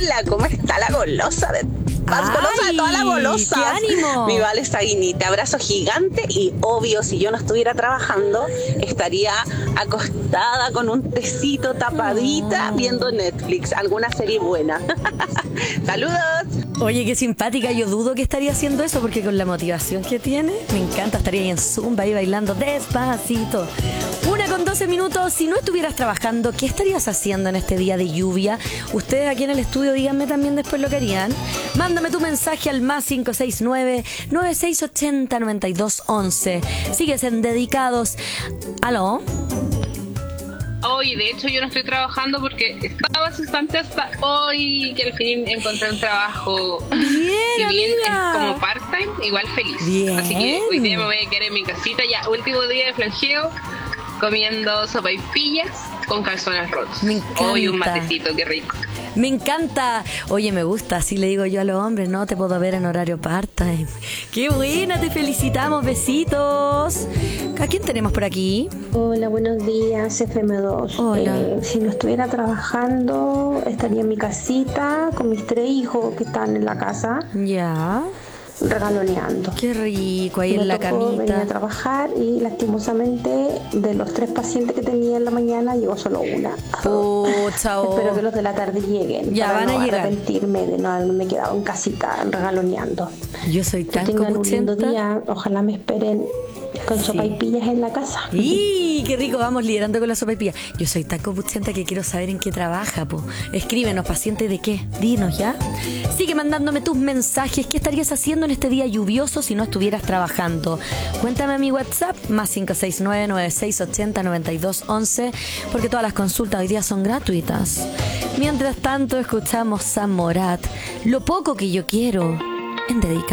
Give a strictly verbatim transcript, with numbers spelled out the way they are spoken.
Hola, ¿cómo está la golosa de más golosa de todas las golosas? ¡Qué ánimo! Mi Vale Saguinita, abrazo gigante y obvio, si yo no estuviera trabajando, estaría acostada con un tecito tapadita Oh. viendo Netflix, alguna serie buena. ¡Saludos! Oye, qué simpática. Yo dudo que estaría haciendo eso porque con la motivación que tiene, me encanta. Estaría ahí en Zumba, ahí bailando despacito. Una con doce minutos. Si no estuvieras trabajando, ¿qué estarías haciendo en este día de lluvia? Ustedes aquí en el estudio, díganme también después lo que harían. Mándame tu mensaje al más cinco seis nueve, nueve seis ocho cero, nueve dos uno uno. Sigues en Dedicados. ¿Aló? Hoy, de hecho, yo no estoy trabajando porque estaba sustante hasta hoy que al fin encontré un trabajo. Bien, si bien amiga. es como part-time, igual feliz. Bien. Así que hoy día me voy a quedar en mi casita, ya último día de flangeo, comiendo sopaipillas con calzones rotos. Me encanta. Hoy un matecito, qué rico. Me encanta. Oye, me gusta. Así le digo yo a los hombres, no te puedo ver en horario part-time. ¡Qué buena! Te felicitamos. Besitos. ¿A quién tenemos por aquí? Hola, buenos días, F M dos. Hola. Eh, si no estuviera trabajando, estaría en mi casita con mis tres hijos que están en la casa, Ya. regaloneando. Qué rico. Ahí Me en la tocó venir a camita. trabajar y lastimosamente de los tres pacientes que tenía en la mañana llegó solo una. Pucha, oh. Espero que los de la tarde lleguen. Ya, para van a no llegar. arrepentirme de no haberme quedado en casita regaloneando. Yo soy Que tan tengan un lindo copuchenta. día. Ojalá me esperen con Sí. sopaipillas en la casa. ¡Y qué rico! Vamos liderando con la sopaipilla. Yo soy tan copuchenta que quiero saber en qué trabaja, po. Escríbenos, paciente de qué. Dinos, ¿ya? Sigue mandándome tus mensajes. ¿Qué estarías haciendo en este día lluvioso si no estuvieras trabajando? Cuéntame a mi WhatsApp, más cinco seis nueve, nueve seis ocho cero, nueve dos uno uno, porque todas las consultas hoy día son gratuitas. Mientras tanto, escuchamos Sam Morat, Lo poco que yo quiero, en Dedicados.